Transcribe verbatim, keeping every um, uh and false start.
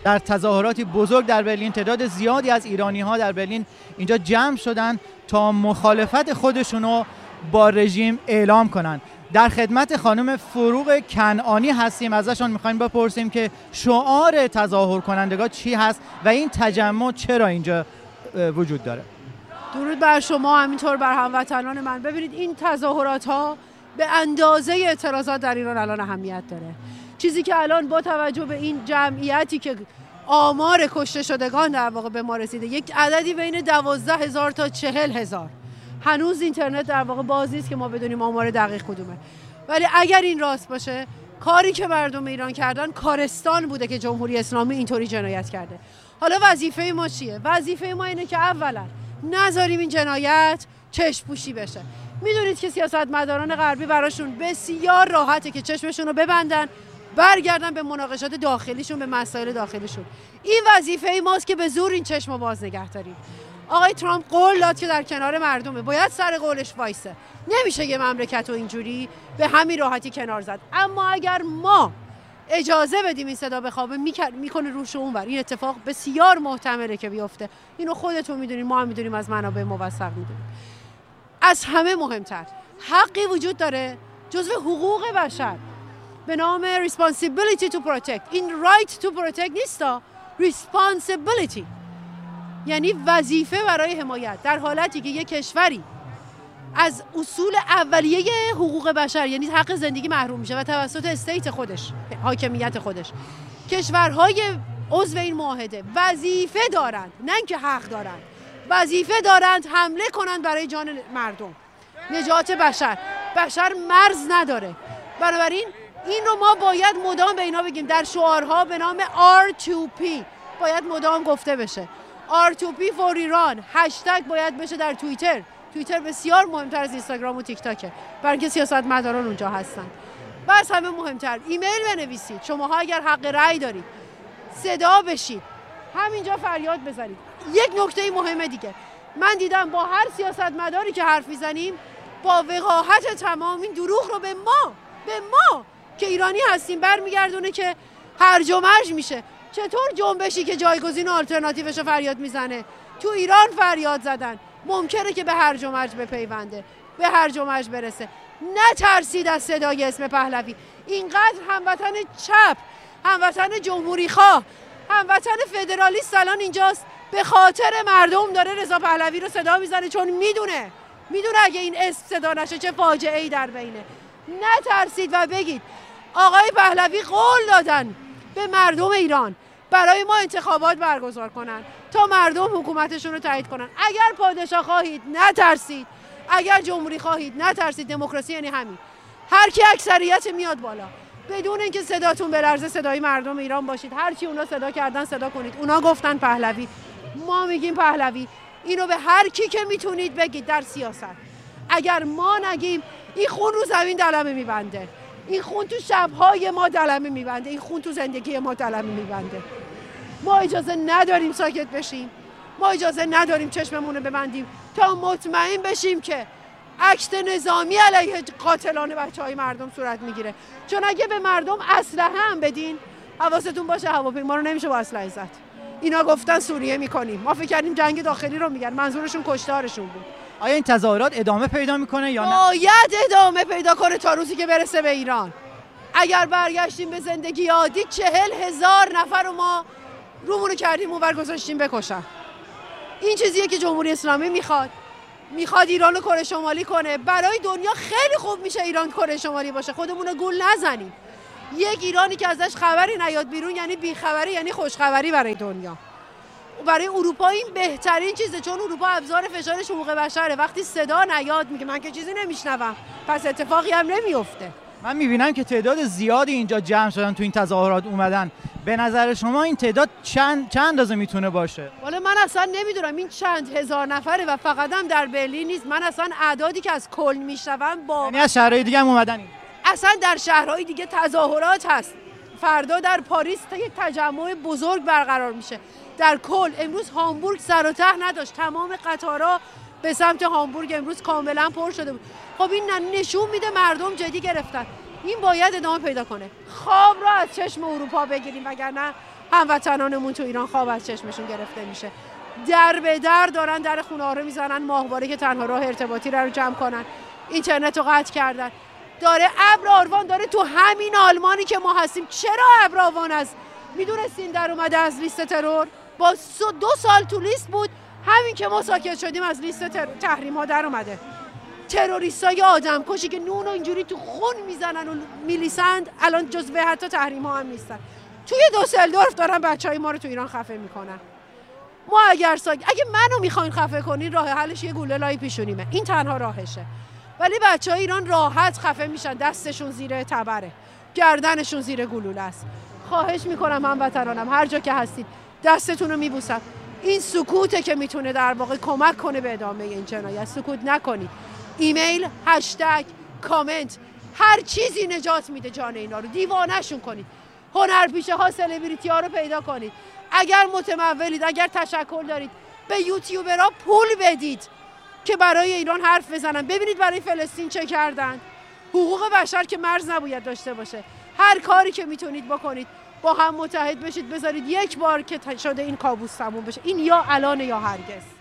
در تظاهراتی بزرگ در برلین تعداد زیادی از ایرانی‌ها در برلین اینجا جمع شدن تا مخالفت خودشونو با رژیم اعلام کنن. در خدمت خانم فروغ کنعانی هستیم، ازشان میخوایم بپرسیم که شعار تظاهر کنندگان چی هست و این تجمع چرا اینجا وجود داره. درود بر شما، همینطور بر هموطنان من. ببینید این تظاهرات ها به اندازه اعتراضات در ایران الان اهمیت داره. چیزی که الان با توجه به این جمعیتی که آمار کشته شدگان در واقع به ما رسیده، یک عددی بین دوازده هزار تا چهل هزار. هنوز اینترنت در واقع باز نیست که ما بدونیم آمار دقیق کدومه، ولی اگر این راست باشه کاری که مردم ایران کردن کارستان بوده که جمهوری اسلامی اینطوری جنایت کرده. حالا وظیفه ما چیه؟ وظیفه ما اینه که اولا نذاریم این جنایت چشم پوشی بشه. میدونید که سیاستمداران غربی براشون بسیار راحته که چشمشون رو ببندن، برگردن به مناقشات داخلیشون، به مسائل داخلیشون. این وظیفه ماست که به زور این چشم رو باز نگه داریم. آقای ترامپ قول داد که در کنار مردمه، باید سر قولش وایسه. نمیشه یه مملکت رو اینجوری به همین راحتی کنار زد. اما اگر ما اجازه بدیم این صدا بخوابه، میکنه روش اونور. این اتفاق بسیار محتمله که بیفته. اینو خودتون میدونید، ما هم میدونیم، از منابع موثق میدونیم. از همه مهمتر حقی وجود داره جزو حقوق بشر به نام responsibility to protect. این right to protect نیستا، responsibility یعنی وظیفه برای حمایت. در حالتی که یک کشوری از اصول اولیه حقوق بشر یعنی حق زندگی محروم میشه و توسط استیت خودش، حاکمیت خودش، کشورهای عضو این معاهده وظیفه دارند، نه اینکه حق دارند، وظیفه دارند حمله کنند برای جان مردم، نجات بشر. بشر مرز نداره. بنابراین این رو ما باید مدام به اینا بگیم. در شعارها به نام آر تو پی باید مدام گفته بشه. آر تو پی for ایران هشتگ باید بشه در توییتر. توییتر بسیار مهمتر از اینستاگرام و تیک تاکه، برای اینکه سیاستمداران اونجا هستن. بس همه مهمتر ایمیل بنویسید. شماها اگر حق رأی دارید صدا بشید، همینجا فریاد بزنید. یک نکته مهمه دیگه، من دیدم با هر سیاستمداری که حرف میزنیم با وقاحت تمام این دروغ رو به ما به ما که ایرانی هستیم برمیگردونه که هرج و مرج میشه. چطور جنبشی که جایگزین و آلترناتیوش رو فریاد میزنه تو ایران فریاد زدن ممکنه که به هرج و مرج بپیونده، به هرج و مرج برسه؟ نترسید از صدای اسم پهلوی. اینقدر هموطن چپ، هموطن جمهوری خواه، هموطن فدرالیست الان اینجاست به خاطر مردم داره رضا پهلوی رو صدا میزنه، چون میدونه میدونه اگه این اسم صدا نشه چه فاجعه ای در بینه. نترسید و بگید آقای پهلوی قول دادن به مردم ایران برای ما انتخابات برگزار کنن تا مردم حکومتشون رو تایید کنن. اگر پادشاه خواهید نترسید، اگر جمهوری خواهید نترسید. دموکراسی یعنی همین، هر کی اکثریت میاد بالا بدون اینکه صداتون بلرزه صدای مردم ایران باشید. هر چی اونا صدا کردن صدا کنید. اونا گفتن پهلوی، ما میگیم پهلوی. اینو به هر کی که میتونید بگید در سیاست. اگر ما نگیم این خون رو زمین دلمه میبنده، این خون تو شبهای ما دلمه میبنده، این خون تو زندگی ما دلمه میبنده. ما اجازه نداریم ساکت بشیم، ما اجازه نداریم چشممون رو ببندیم تا مطمئن بشیم که اکت نظامی علیه قاتلان بچهای مردم صورت میگیره. چون اگه به مردم اسلحه هم بدین، حواستون باشه هواپیما رو نمیشه با اسلحه زد. اینا گفتن سوریه میکنیم، ما فکر کردیم جنگ داخلی رو میگن، منظورشون کشتارشون بود. آیا این تظاهرات ادامه پیدا میکنه یا نه؟ باید ادامه پیدا کنه تا روزی که برسه به ایران. اگر برگشتیم به زندگی عادی چهل هزار نفر رو ما رومونو کردیم اونور گذاشتیم بکشن. این چیزیه که جمهوری اسلامی میخواد. میخواد ایران رو کره شمالی کنه. برای دنیا خیلی خوب میشه ایران کره شمالی باشه، خودمون رو گول نزنیم. یک ایرانی که ازش خبری نیاد بیرون یعنی بیخبری، یعنی خوشخبری برای دنیا. برای اروپا این بهترین چیزه، چون اروپا ابزار فشارش حقوق بشره. وقتی صدا نیاد میگه من که چیزی نمیشنوم، پس اتفاقی هم نمیفته. من میبینم که تعداد زیادی اینجا جمع شدن تو این تظاهرات اومدن. به نظر شما این تعداد چند چند اندازه میتونه باشه؟ والا من اصلا نمیدونم این چند هزار نفره و فقط هم در برلین نیست. من اصلا اعدادی که از کل میشنوم با یعنی از شهرهای دیگه هم اومدن این. اصلا در شهرهای دیگه تظاهرات هست. فردا در پاریس تا یک تجمع بزرگ برقرار میشه. در کل امروز هامبورگ سر و ته نداشت، تمام قطارها به سمت هامبورگ امروز کاملا پر شده بود. خب این نشون میده مردم جدی گرفتن. این باید ادامه پیدا کنه. خواب را از چشم اروپا بگیریم، وگرنه هموطنانمون تو ایران خواب از چشمشون گرفته میشه. در به در دارن در خونه ها رو میزنن، ماهواره که تنها راه ارتباطی رو جمع کنن، اینترنت رو قطع کردن. داره ابر آروان داره تو همین آلمانی که ما هستیم. چرا ابر آروان از میدونستین در اومده از لیست ترور؟ با دو سال تو لیست بود، همین که ما ساکت شدیم از لیست تحریم ها در اومده. تروریستای آدم کشی که نون و اینجوری تو خون میزنن و میلیسند الان جزو حتی تحریم ها هم نیستن. توی دوسلدورف دارن بچهای ما رو تو ایران خفه میکنن. ما اگر ساک... اگه منو میخواین خفه کنین راه حلش یه گوله لای پیشونیمه، این تنها راهشه. ولی بچهای ایران راحت خفه میشن، دستشون زیر تبره، گردنشون زیر گلوله است. خواهش میکنم هموطنانم هر جا که هستید دستتون رو میبوسم. این سکوته که میتونه در واقع کمک کنه به ادامه این جنایت. سکوت نکنید. ایمیل، هشتگ، کامنت، هر چیزی نجات میده جان اینا رو. دیوانه‌شون کنید. هنرپیشه ها، سلبریتی ها رو پیدا کنید. اگر متمولید، اگر تشکر دارید، به یوتیوبرها پول بدید که برای ایران حرف بزنن. ببینید برای فلسطین چه کردن. حقوق بشر که مرز نباید داشته باشه. هر کاری که میتونید بکنید، با هم متحد بشید، بذارید یک بار که شده این کابوس تموم بشه. این یا الان یا هرگز.